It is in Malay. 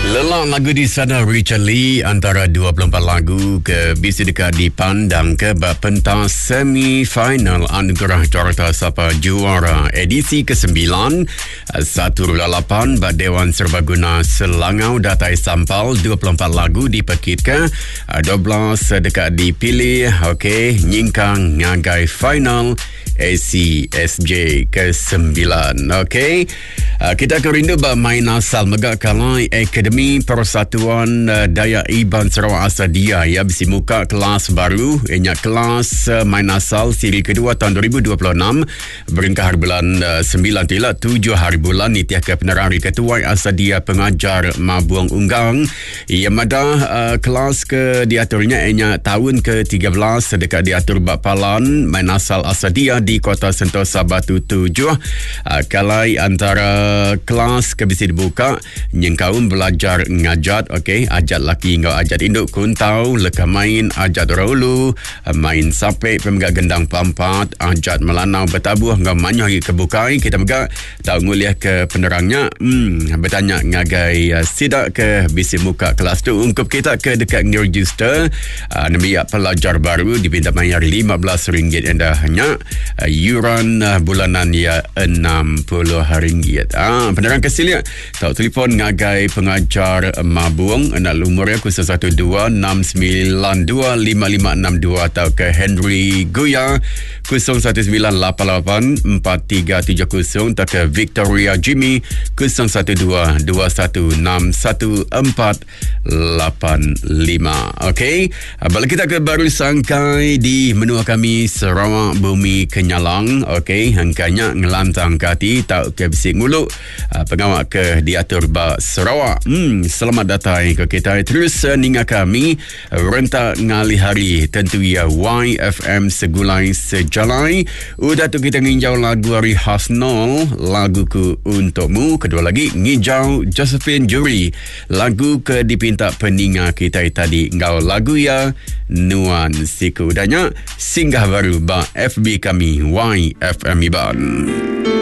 Lelang lagu di sana Richard Lee antara 24 lagu ke bisa dekat dipandang ke bab pentas semi-final Anugerah Carta Sapa Juara edisi ke-9 108 bab Dewan Serbaguna Selangau datai sampal 24 lagu dipekit ke 12 dekat dipilih okey nyingkang ngagai final ACSJ ke-9 okey kita akan rindu bab main asal megak kalai Akademi Persatuan Daya Iban Sarawak Asadia ya bisi muka kelas baru ianya kelas main asal siri kedua tahun 2026 beringkah hari bulan 9 tidak 7 hari bulan nitiah ke penerari ketua Asadia pengajar Mabuang Unggang ia madah kelas ke diaturnya ianya tahun ke-13 dekat diatur Bapalan main asal Asadia di Kota Sentosa Batu 7 kalai antara kelas ke bisi dibuka nyengkaun belajar ngajat okey ajat laki ngau ajat induk kuntau leka main ajat raulu main sampai pemegak gendang pampat ajat melanau bertabuh ngau manyahi kebukai kita megak tahu nguliah ke penerangnya bertanya ngagai sidak ke bisi muka kelas tu ungkup kita ke dekat register namiak pelajar baru dipinta bayar RM15 endahnya yuran bulanan ya RM60 penerang kesilia tahu telefon ngagai pengajar Mabuang anak lumurnya 012-692-5562 atau ke Henry Guya 01988-4370 atau ke Victoria Jimmy 012-2161-485 okey balik kita ke baru sangkai di menua kami Sarawak Bumi Kenyalang okey hangkanya ngelantang kati tak ke bisik nguluk pengawak ke diatur ba Sarawak selamat datang ke kita terus ninga kami rentak ngali hari tentu ya YFM segulai sejalai udah tu kita nginjau lagu hari khas nol laguku untukmu kedua lagi nginjau Josephine Jury lagu ke dipinta peninga kita tadi ngau lagu ya Nuan Siku danya singgah baru ba FB kami YFM Iban.